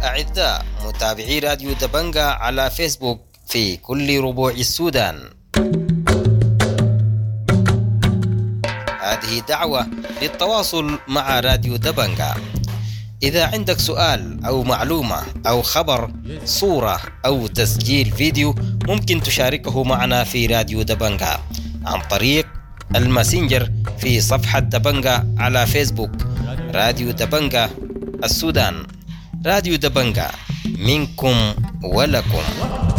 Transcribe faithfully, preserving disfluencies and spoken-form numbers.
الأعزاء متابعي راديو دبنجة على فيسبوك في كل ربوع السودان، هذه دعوة للتواصل مع راديو دبنجة. إذا عندك سؤال أو معلومة أو خبر، صورة أو تسجيل فيديو، ممكن تشاركه معنا في راديو دبنجة عن طريق الماسنجر في صفحة دبنجة على فيسبوك. راديو دبنجة السودان، راديو دبنجة، منكم ولكم.